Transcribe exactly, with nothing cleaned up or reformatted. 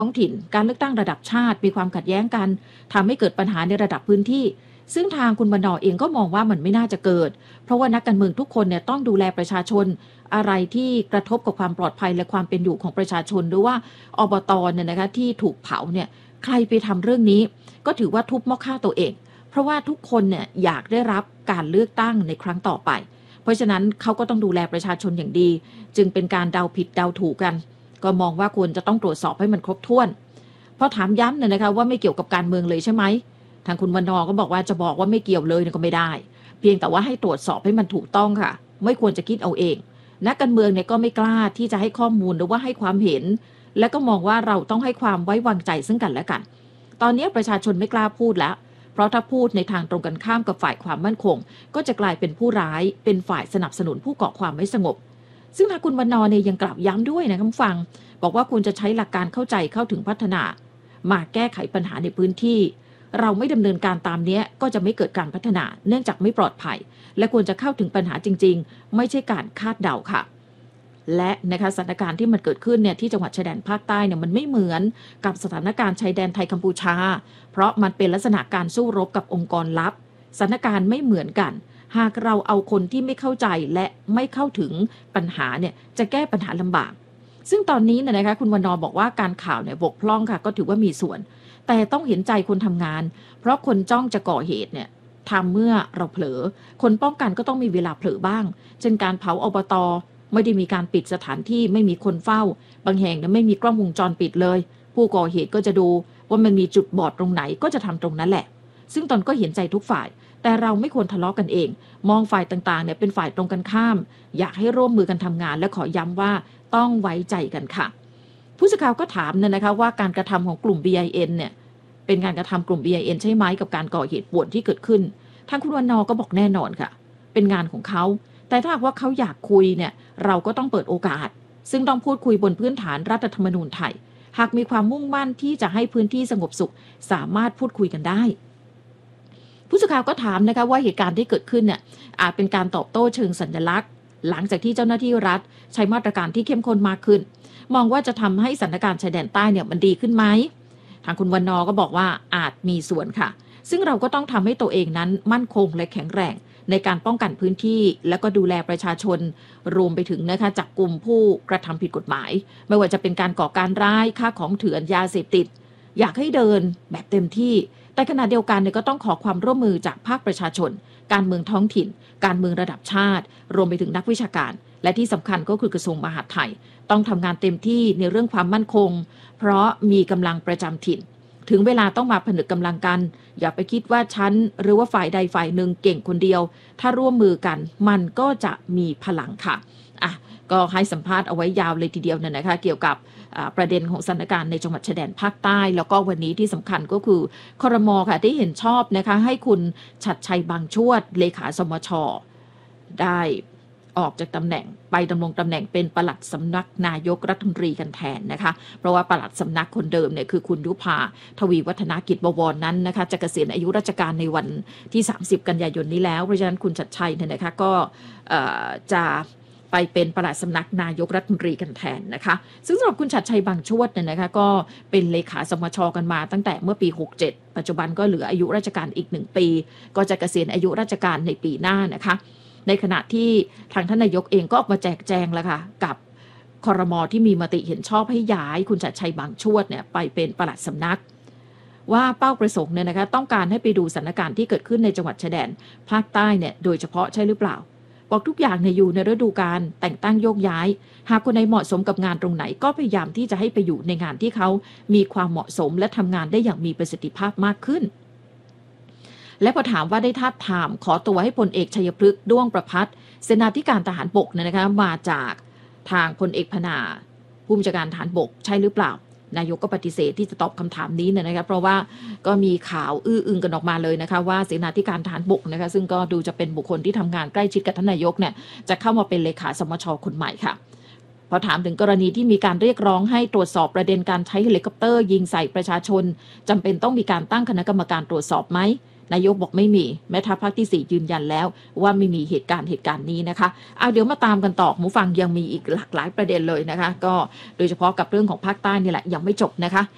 ท้องถิ่นการเลือกตั้งระดับชาติมีความขัดแย้งกันทำให้เกิดปัญหาในระดับพื้นที่ซึ่งทางคุณบรรณอเองก็มองว่ามันไม่น่าจะเกิดเพราะว่านักการเมืองทุกคนเนี่ยต้องดูแลประชาชนอะไรที่กระทบกับความปลอดภัยและความเป็นอยู่ของประชาชนหรือว่าอบตเนี่ยนะคะที่ถูกเผาเนี่ยใครไปทำเรื่องนี้ก็ถือว่าทุบหม้อข้าวตัวเองเพราะว่าทุกคนเนี่ยอยากได้รับการเลือกตั้งในครั้งต่อไปเพราะฉะนั้นเขาก็ต้องดูแลประชาชนอย่างดีจึงเป็นการเดาผิดเดาถูกกันก็มองว่าควรจะต้องตรวจสอบให้มันครบถ้วนพอถามย้ำเนี่ยนะคะว่าไม่เกี่ยวกับการเมืองเลยใช่ไหมทางคุณวรรณก็บอกว่าจะบอกว่าไม่เกี่ยวเลยก็ไม่ได้เพียงแต่ว่าให้ตรวจสอบให้มันถูกต้องค่ะไม่ควรจะคิดเอาเองนักการเมืองเนี่ยก็ไม่กล้าที่จะให้ข้อมูลหรือว่าให้ความเห็นและก็มองว่าเราต้องให้ความไว้วางใจซึ่งกันและกันตอนนี้ประชาชนไม่กล้าพูดแล้วเพราะถ้าพูดในทางตรงกันข้ามกับฝ่ายความมั่นคงก็จะกลายเป็นผู้ร้ายเป็นฝ่ายสนับสนุนผู้ก่อความไม่สงบซึ่งทางคุณวรรณเนี่ยยังกล่าวย้ำด้วยนะคุณฟังบอกว่าควรจะใช้หลักการเข้าใจเข้าถึงพัฒนามาแก้ไขปัญหาในพื้นที่เราไม่ดำเนินการตามนี้ก็จะไม่เกิดการพัฒนาเนื่องจากไม่ปลอดภัยและควรจะเข้าถึงปัญหาจริงๆไม่ใช่การคาดเดาค่ะและนะคะสถานการณ์ที่มันเกิดขึ้นเนี่ยที่จังหวัดชายแดนภาคใต้เนี่ยมันไม่เหมือนกับสถานการณ์ชายแดนไทยกัมพูชาเพราะมันเป็นลักษณะการสู้รบกับองค์กรลับสถานการณ์ไม่เหมือนกันหากเราเอาคนที่ไม่เข้าใจและไม่เข้าถึงปัญหาเนี่ยจะแก้ปัญหาลำบากซึ่งตอนนี้เนี่ยนะคะคุณวรรณบอกว่าการข่าวเนี่ยบกพร่องค่ะก็ถือว่ามีส่วนแต่ต้องเห็นใจคนทำงานเพราะคนจ้องจะก่อเหตุเนี่ยทำเมื่อเราเผลอคนป้องกันก็ต้องมีเวลาเผลอบ้างเช่นการเผาอบต.ไม่ได้มีการปิดสถานที่ไม่มีคนเฝ้าบางแห่งเนี่ยไม่มีกล้องวงจรปิดเลยผู้ก่อเหตุก็จะดูว่ามันมีจุดบอดตรงไหนก็จะทำตรงนั้นแหละซึ่งตนก็เห็นใจทุกฝ่ายแต่เราไม่ควรทะเลาะกันเองมองฝ่ายต่างๆเนี่ยเป็นฝ่ายตรงกันข้ามอยากให้ร่วมมือกันทำงานและขอย้ำว่าต้องไว้ใจกันค่ะผู้สื่อข่าวก็ถามเนี่ยนะคะว่าการกระทำของกลุ่ม บี ไอ เอ็น เนี่ยเป็นการกระทำกลุ่ม บี ไอ เอ็น ใช่ไหมกับการก่อเหตุป่วนที่เกิดขึ้นทางคุณวรรณก็บอกแน่นอนค่ะเป็นงานของเขาแต่ถ้าหากว่าเขาอยากคุยเนี่ยเราก็ต้องเปิดโอกาสซึ่งต้องพูดคุยบนพื้นฐานรัฐธรรมนูญไทยหากมีความมุ่งมั่นที่จะให้พื้นที่สงบสุขสามารถพูดคุยกันได้ผู้สื่อข่าวก็ถามนะคะว่าเหตุการณ์ที่เกิดขึ้นเนี่ยอาจเป็นการตอบโต้เชิงสัญลักษณ์หลังจากที่เจ้าหน้าที่รัฐใช้มาตรการที่เข้มข้นมากขึ้นมองว่าจะทำให้สถานการณ์ชายแดนใต้เนี่ยมันดีขึ้นไหมทางคุณวรรณก็บอกว่าอาจมีส่วนค่ะซึ่งเราก็ต้องทำให้ตัวเองนั้นมั่นคงและแข็งแรงในการป้องกันพื้นที่และก็ดูแลประชาชนรวมไปถึงนะคะจับกลุ่มผู้กระทำผิดกฎหมายไม่ว่าจะเป็นการก่อการร้ายฆ่าของเถื่อนยาเสพติดอยากให้เดินแบบเต็มที่แต่ขณะเดียวกันเนี่ยก็ต้องขอความร่วมมือจากภาคประชาชนการเมืองท้องถิ่นการเมืองระดับชาติรวมไปถึงนักวิชาการและที่สำคัญก็คือกระทรวงมหาดไทยต้องทำงานเต็มที่ในเรื่องความมั่นคงเพราะมีกำลังประจำถิ่นถึงเวลาต้องมาผนึกกำลังกันอย่าไปคิดว่าฉันหรือว่าฝ่ายใดฝ่ายหนึ่งเก่งคนเดียวถ้าร่วมมือกันมันก็จะมีพลังค่ะอ่ะก็ให้สัมภาษณ์เอาไว้ยาวเลยทีเดียวเนี่ยนะคะเกี่ยวกับประเด็นของสถานการณ์ในจังหวัดชายแดนภาคใต้แล้วก็วันนี้ที่สำคัญก็คือครม.ค่ะที่เห็นชอบนะคะให้คุณฉัตรชัยบางชวดเลขาสมช.ได้ออกจากตำแหน่งไปดำรงตำแหน่งเป็นปลัดสำนักนายกรัฐมนตรีกันแทนนะคะเพราะว่าปลัดสำนักคนเดิมเนี่ยคือคุณยุพาทวีวัฒนกิจบวรนั้นนะคะจะเกษียณอายุราชการในวันที่สามสิบกันยายนนี้แล้วเพราะฉะนั้นคุณฉัตรชัยเนี่ยนะคะก็จะไปเป็นปลัดสำนักนายกรัฐมนตรีกันแทนนะคะซึ่งสำหรับคุณฉัตรชัยบางชวดเนี่ยนะคะก็เป็นเลขาสมช.กันมาตั้งแต่เมื่อปีหกเจ็ดปัจจุบันก็เหลืออายุราชการอีกหนึ่งปีก็จะเกษียณอายุราชการในปีหน้านะคะในขณะที่ทางท่านนายกเองก็ออกมาแจกแจงแล้วค่ะกับครม.ที่มีมติเห็นชอบให้ย้ายคุณฉัตรชัยบางชวดเนี่ยไปเป็นปลัดสำนักว่าเป้าประสงค์เนี่ยนะคะต้องการให้ไปดูสถานการณ์ที่เกิดขึ้นในจังหวัดชายแดนภาคใต้เนี่ยโดยเฉพาะใช่หรือเปล่าบอกทุกอย่างเนี่ยอยู่ในฤดูกาลแต่งตั้งโยกย้ายหากคนไหนเหมาะสมกับงานตรงไหนก็พยายามที่จะให้ไปอยู่ในงานที่เขามีความเหมาะสมและทำงานได้อย่างมีประสิทธิภาพมากขึ้นและพอถามว่าได้ทาบทามขอตัวให้พลเอกชัยพฤกษ์ด้วงประภัสเสนาธิการทหารบกเนี่ยนะคะมาจากทางพลเอกพนาผู้บัญชาการทหารบกใช่หรือเปล่านายกก็ปฏิเสธที่จะตอบคำถามนี้นะคะเพราะว่าก็มีข่าวอื้ออึงกันออกมาเลยนะคะว่าเสนาธิการทหารบกนะคะซึ่งก็ดูจะเป็นบุคคลที่ทำงานใกล้ชิดกับท่านนายกเนี่ยจะเข้ามาเป็นเลขาสมช.คนใหม่ค่ะพอถามถึงกรณีที่มีการเรียกร้องให้ตรวจสอบประเด็นการใช้เฮลิคอปเตอร์ยิงใส่ประชาชนจำเป็นต้องมีการตั้งคณะกรรมการตรวจสอบไหมนายกบอกไม่มีแม่ทัพภาคที่สี่ยืนยันแล้วว่าไม่มีเหตุการณ์เหตุการณ์นี้นะคะเอาเดี๋ยวมาตามกันต่อหมูฟังยังมีอีกหลากหลายประเด็นเลยนะคะก็โดยเฉพาะกับเรื่องของภาคใต้นี่แหละยังไม่จบนะคะ